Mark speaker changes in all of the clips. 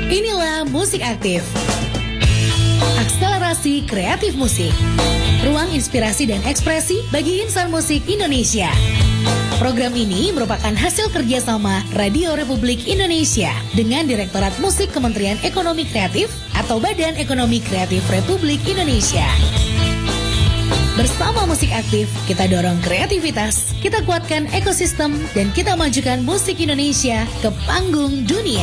Speaker 1: Inilah Musik Aktif. Akselerasi kreatif musik. Ruang inspirasi dan ekspresi bagi insan musik Indonesia. Program ini merupakan hasil kerjasama Radio Republik Indonesia dengan Direktorat Musik Kementerian Ekonomi Kreatif atau Badan Ekonomi Kreatif Republik Indonesia. Bersama Musik Aktif, kita dorong kreativitas, kita kuatkan ekosistem, dan kita majukan musik Indonesia ke panggung dunia.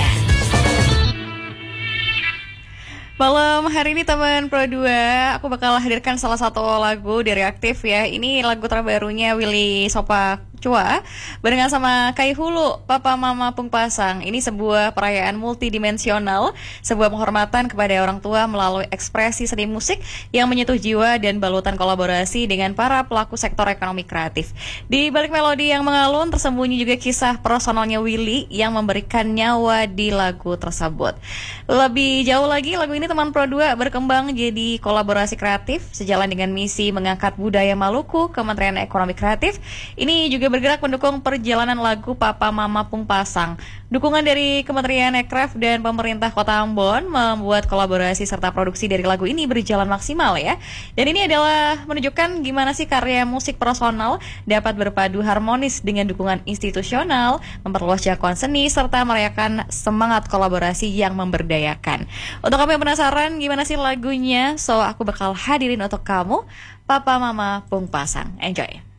Speaker 2: Malam hari ini teman Pro 2, aku bakal hadirkan salah satu lagu dari Aktif ya. Ini lagu terbarunya Willy Sopa Chua barengan sama Kai Hulu, Papa Mama Pung Pasang. Ini sebuah perayaan multidimensional, sebuah penghormatan kepada orang tua melalui ekspresi seni musik yang menyentuh jiwa dan balutan kolaborasi dengan para pelaku sektor ekonomi kreatif. Di balik melodi yang mengalun tersembunyi juga kisah personalnya Willy yang memberikan nyawa di lagu tersebut. Lebih jauh lagi, lagu ini teman Pro 2 berkembang jadi kolaborasi kreatif sejalan dengan misi mengangkat budaya Maluku Kementerian Ekonomi Kreatif. Ini juga bergerak mendukung perjalanan lagu Papa Mama Pung Pasang. Dukungan dari Kementerian Ekraf dan pemerintah Kota Ambon membuat kolaborasi serta produksi dari lagu ini berjalan maksimal ya. Dan ini adalah menunjukkan gimana sih karya musik personal dapat berpadu harmonis dengan dukungan institusional, memperluas jangkauan seni serta merayakan semangat kolaborasi yang memberdayakan. Untuk kamu yang penasaran gimana sih lagunya, so aku bakal hadirin untuk kamu Papa Mama Pung Pasang. Enjoy.